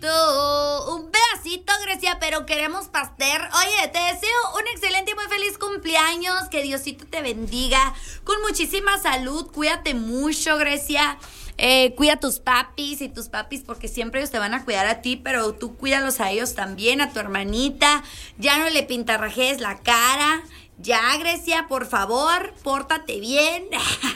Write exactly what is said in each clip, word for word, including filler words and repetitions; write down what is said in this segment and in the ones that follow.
pedacito, un pedacito, Grecia, pero queremos pastel. Oye, te deseo un excelente y muy feliz cumpleaños, que Diosito te bendiga, con muchísima salud, cuídate mucho, Grecia. Eh, cuida a tus papis y tus papis, porque siempre ellos te van a cuidar a ti, pero tú cuídalos a ellos también, a tu hermanita. Ya no le pintarrajees la cara. Ya, Grecia, por favor, pórtate bien.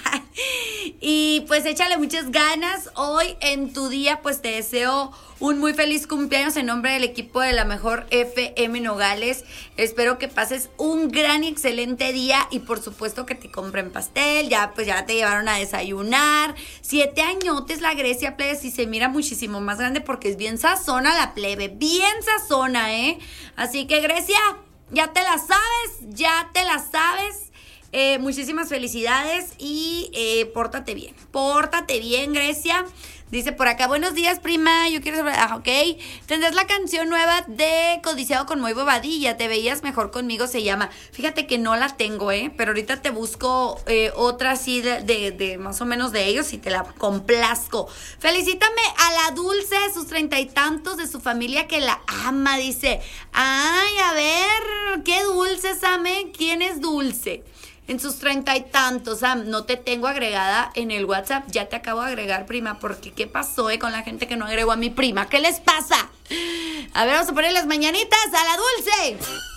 Y pues échale muchas ganas. Hoy en tu día pues te deseo un muy feliz cumpleaños en nombre del equipo de la mejor F M Nogales. Espero que pases un gran y excelente día y por supuesto que te compren pastel. Ya pues ya te llevaron a desayunar. Siete añotes la Grecia, plebe, y se mira muchísimo más grande porque es bien sazona la plebe. Bien sazona, ¿eh? Así que, Grecia, ya te la sabes, ya te la sabes. Eh, muchísimas felicidades y eh, pórtate bien, pórtate bien, Grecia. Dice por acá, buenos días, prima, yo quiero saber, ah, ok, tendrás la canción nueva de Codiciado con Moy Bobadilla, te veías mejor conmigo, se llama. Fíjate que no la tengo, eh, pero ahorita te busco eh, otra así de, de, de más o menos de ellos y te la complazco. Felicítame a la Dulce, sus treinta y tantos, de su familia que la ama, dice. Ay, a ver, qué Dulce, Same, ¿quién es Dulce? En sus treinta y tantos, Sam, no te tengo agregada en el WhatsApp. Ya te acabo de agregar, prima, porque ¿qué pasó eh, con la gente que no agregó a mi prima? ¿Qué les pasa? A ver, vamos a poner las mañanitas a la Dulce.